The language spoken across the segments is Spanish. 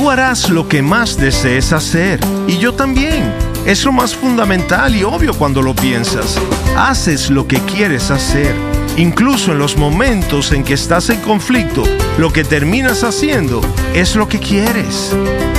tú harás lo que más desees hacer. Y yo también. Es lo más fundamental y obvio cuando lo piensas. Haces lo que quieres hacer. Incluso en los momentos en que estás en conflicto, lo que terminas haciendo es lo que quieres.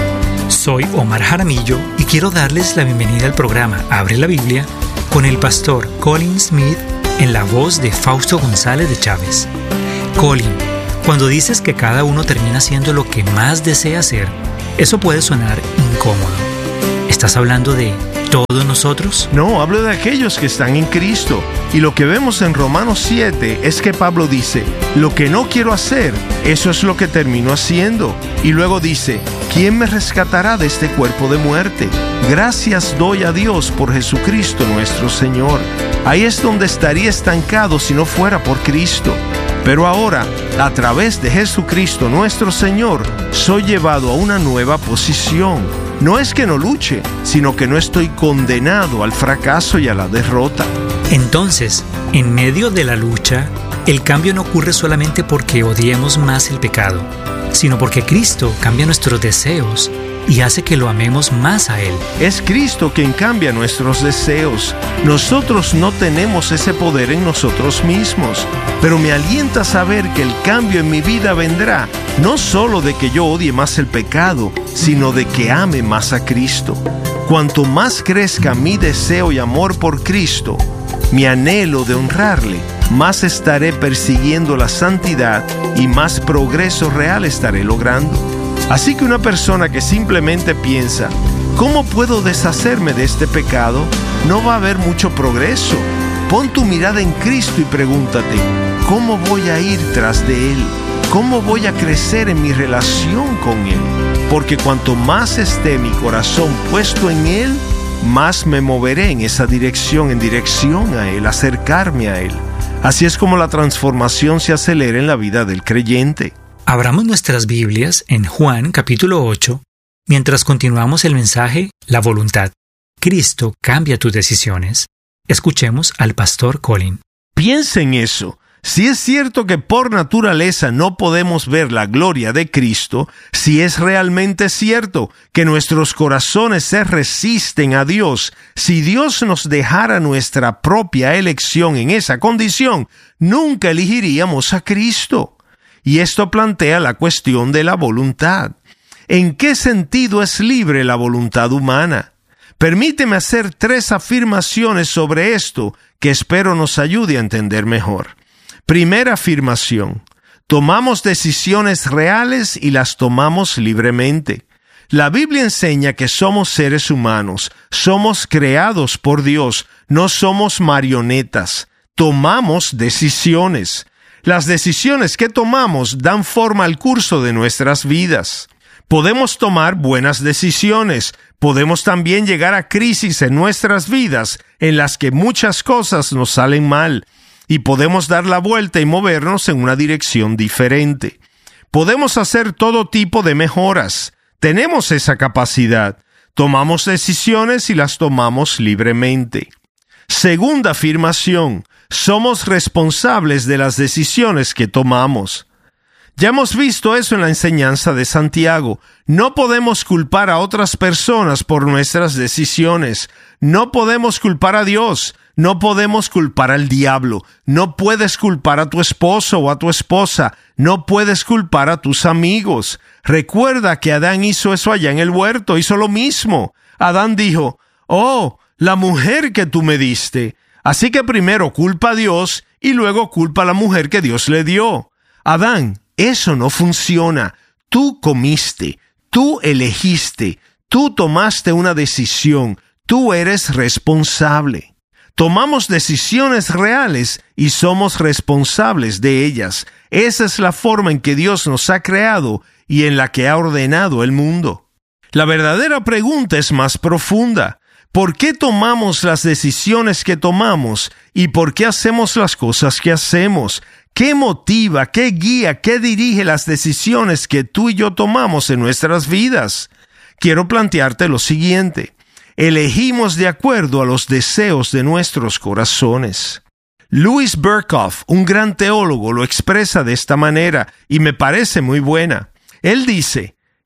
Soy Omar Jaramillo y quiero darles la bienvenida al programa Abre la Biblia con el pastor Colin Smith en la voz de Fausto González de Chávez. Colin, cuando dices que cada uno termina haciendo lo que más desea hacer, eso puede sonar incómodo. ¿Estás hablando de todos nosotros? No, hablo de aquellos que están en Cristo. Y lo que vemos en Romanos 7 es que Pablo dice, lo que no quiero hacer, eso es lo que termino haciendo. Y luego dice, ¿quién me rescatará de este cuerpo de muerte? Gracias doy a Dios por Jesucristo nuestro Señor. Ahí es donde estaría estancado si no fuera por Cristo. Pero ahora, a través de Jesucristo nuestro Señor, soy llevado a una nueva posición. No es que no luche, sino que no estoy condenado al fracaso y a la derrota. Entonces, en medio de la lucha, el cambio no ocurre solamente porque odiemos más el pecado, sino porque Cristo cambia nuestros deseos y hace que lo amemos más a Él. Es Cristo quien cambia nuestros deseos. Nosotros no tenemos ese poder en nosotros mismos, pero me alienta saber que el cambio en mi vida vendrá no solo de que yo odie más el pecado, sino de que ame más a Cristo. Cuanto más crezca mi deseo y amor por Cristo, mi anhelo de honrarle, más estaré persiguiendo la santidad y más progreso real estaré logrando. Así que una persona que simplemente piensa, ¿cómo puedo deshacerme de este pecado?, no va a haber mucho progreso. Pon tu mirada en Cristo y pregúntate, ¿cómo voy a ir tras de Él? ¿Cómo voy a crecer en mi relación con Él? Porque cuanto más esté mi corazón puesto en Él, más me moveré en esa dirección, en dirección a Él, acercarme a Él. Así es como la transformación se acelera en la vida del creyente. Abramos nuestras Biblias en Juan capítulo 8, mientras continuamos el mensaje La voluntad. Cristo cambia tus decisiones. Escuchemos al pastor Colin. Piensa en eso. Si es cierto que por naturaleza no podemos ver la gloria de Cristo, si es realmente cierto que nuestros corazones se resisten a Dios, si Dios nos dejara nuestra propia elección en esa condición, nunca elegiríamos a Cristo. Y esto plantea la cuestión de la voluntad. ¿En qué sentido es libre la voluntad humana? Permíteme hacer 3 afirmaciones sobre esto que espero nos ayude a entender mejor. Primera afirmación: tomamos decisiones reales y las tomamos libremente. La Biblia enseña que somos seres humanos, somos creados por Dios, no somos marionetas. Tomamos decisiones. Las decisiones que tomamos dan forma al curso de nuestras vidas. Podemos tomar buenas decisiones. Podemos también llegar a crisis en nuestras vidas en las que muchas cosas nos salen mal. Y podemos dar la vuelta y movernos en una dirección diferente. Podemos hacer todo tipo de mejoras. Tenemos esa capacidad. Tomamos decisiones y las tomamos libremente. Segunda afirmación: somos responsables de las decisiones que tomamos. Ya hemos visto eso en la enseñanza de Santiago. No podemos culpar a otras personas por nuestras decisiones. No podemos culpar a Dios. No podemos culpar al diablo. No puedes culpar a tu esposo o a tu esposa. No puedes culpar a tus amigos. Recuerda que Adán hizo eso allá en el huerto. Hizo lo mismo. Adán dijo, oh, la mujer que tú me diste. Así que primero culpa a Dios y luego culpa a la mujer que Dios le dio. Adán, eso no funciona. Tú comiste, tú elegiste, tú tomaste una decisión, tú eres responsable. Tomamos decisiones reales y somos responsables de ellas. Esa es la forma en que Dios nos ha creado y en la que ha ordenado el mundo. La verdadera pregunta es más profunda. ¿Por qué tomamos las decisiones que tomamos y por qué hacemos las cosas que hacemos? ¿Qué motiva, qué guía, qué dirige las decisiones que tú y yo tomamos en nuestras vidas? Quiero plantearte lo siguiente. Elegimos de acuerdo a los deseos de nuestros corazones. Louis Berkhoff, un gran teólogo, lo expresa de esta manera y me parece muy buena. Él dice,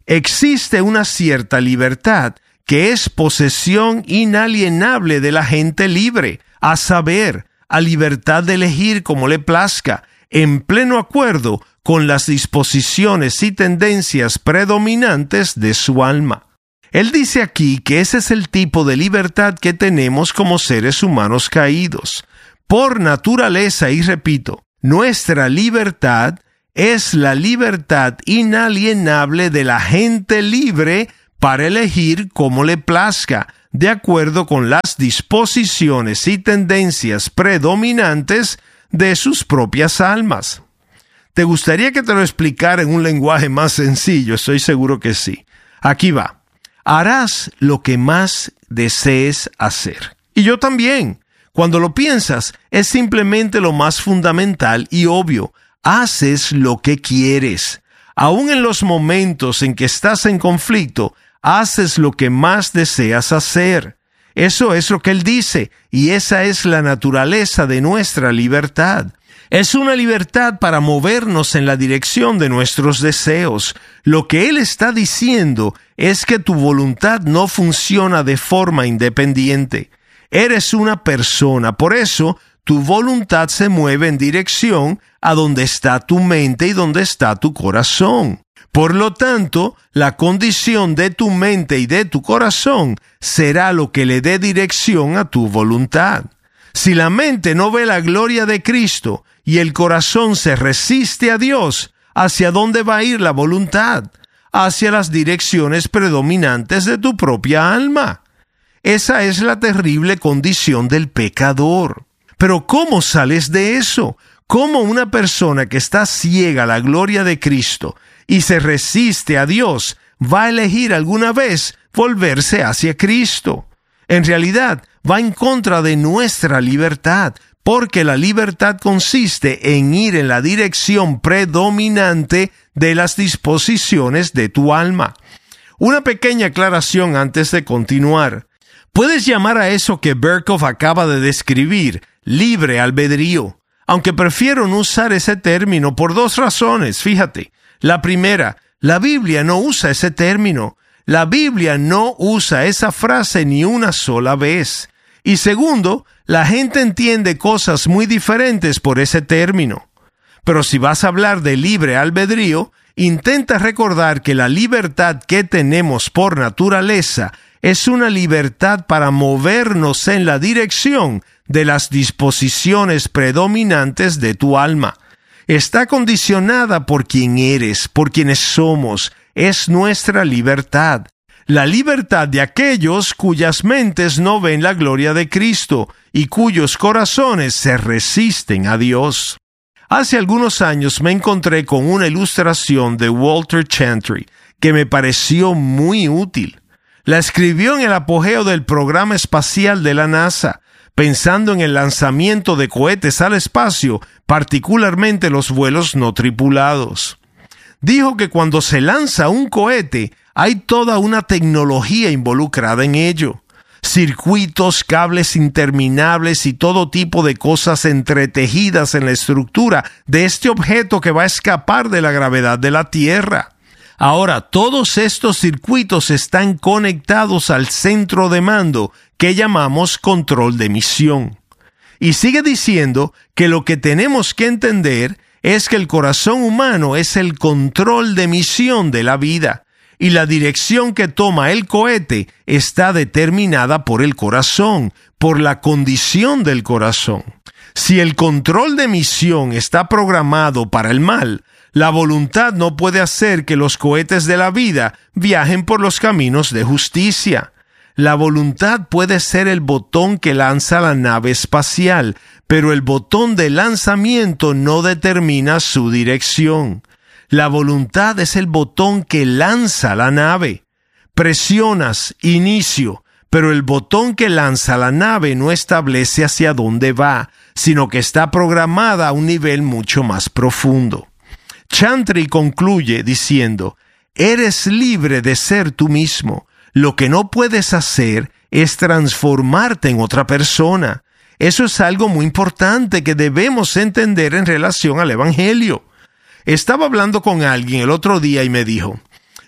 existe una cierta libertad que es posesión inalienable de la gente libre, a saber, a libertad de elegir como le plazca, en pleno acuerdo con las disposiciones y tendencias predominantes de su alma. Él dice aquí que ese es el tipo de libertad que tenemos como seres humanos caídos. Por naturaleza, y repito, nuestra libertad es la libertad inalienable de la gente libre para elegir como le plazca, de acuerdo con las disposiciones y tendencias predominantes de sus propias almas. ¿Te gustaría que te lo explicara en un lenguaje más sencillo? Estoy seguro que sí. Aquí va. Harás lo que más desees hacer. Y yo también. Cuando lo piensas, es simplemente lo más fundamental y obvio. Haces lo que quieres. Aún en los momentos en que estás en conflicto, haces lo que más deseas hacer. Eso es lo que él dice, y esa es la naturaleza de nuestra libertad. Es una libertad para movernos en la dirección de nuestros deseos. Lo que él está diciendo es que tu voluntad no funciona de forma independiente. Eres una persona, por eso tu voluntad se mueve en dirección a donde está tu mente y donde está tu corazón. Por lo tanto, la condición de tu mente y de tu corazón será lo que le dé dirección a tu voluntad. Si la mente no ve la gloria de Cristo y el corazón se resiste a Dios, ¿hacia dónde va a ir la voluntad? Hacia las direcciones predominantes de tu propia alma. Esa es la terrible condición del pecador. Pero ¿cómo sales de eso? ¿Cómo una persona que está ciega a la gloria de Cristo y se resiste a Dios va a elegir alguna vez volverse hacia Cristo? En realidad, va en contra de nuestra libertad, porque la libertad consiste en ir en la dirección predominante de las disposiciones de tu alma. Una pequeña aclaración antes de continuar. Puedes llamar a eso que Berkhoff acaba de describir libre albedrío, aunque prefiero no usar ese término por dos razones, fíjate. La primera, la Biblia no usa ese término. La Biblia no usa esa frase ni una sola vez. Y segundo, la gente entiende cosas muy diferentes por ese término. Pero si vas a hablar de libre albedrío, intenta recordar que la libertad que tenemos por naturaleza es una libertad para movernos en la dirección de las disposiciones predominantes de tu alma. Está condicionada por quién eres, por quienes somos. Es nuestra libertad. La libertad de aquellos cuyas mentes no ven la gloria de Cristo y cuyos corazones se resisten a Dios. Hace algunos años me encontré con una ilustración de Walter Chantry que me pareció muy útil. La escribió en el apogeo del programa espacial de la NASA, pensando en el lanzamiento de cohetes al espacio, particularmente los vuelos no tripulados. Dijo que cuando se lanza un cohete, hay toda una tecnología involucrada en ello. Circuitos, cables interminables y todo tipo de cosas entretejidas en la estructura de este objeto que va a escapar de la gravedad de la Tierra. Ahora, todos estos circuitos están conectados al centro de mando que llamamos control de misión. Y sigue diciendo que lo que tenemos que entender es que el corazón humano es el control de misión de la vida, y la dirección que toma el cohete está determinada por el corazón, por la condición del corazón. Si el control de misión está programado para el mal, la voluntad no puede hacer que los cohetes de la vida viajen por los caminos de justicia. La voluntad puede ser el botón que lanza la nave espacial, pero el botón de lanzamiento no determina su dirección. La voluntad es el botón que lanza la nave. Presionas inicio, pero el botón que lanza la nave no establece hacia dónde va, sino que está programada a un nivel mucho más profundo. Chantry concluye diciendo, eres libre de ser tú mismo. Lo que no puedes hacer es transformarte en otra persona. Eso es algo muy importante que debemos entender en relación al Evangelio. Estaba hablando con alguien el otro día y me dijo,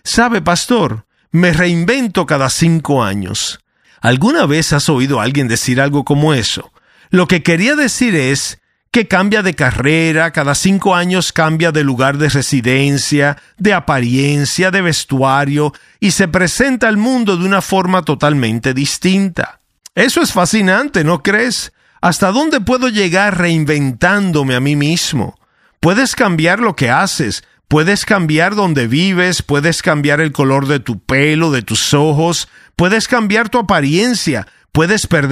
«Sabe, pastor, me reinvento cada 5 años». ¿Alguna vez has oído a alguien decir algo como eso? Lo que quería decir es que cambia de carrera, cada 5 años cambia de lugar de residencia, de apariencia, de vestuario, y se presenta al mundo de una forma totalmente distinta. Eso es fascinante, ¿no crees? ¿Hasta dónde puedo llegar reinventándome a mí mismo? Puedes cambiar lo que haces, puedes cambiar dónde vives, puedes cambiar el color de tu pelo, de tus ojos, puedes cambiar tu apariencia, puedes perder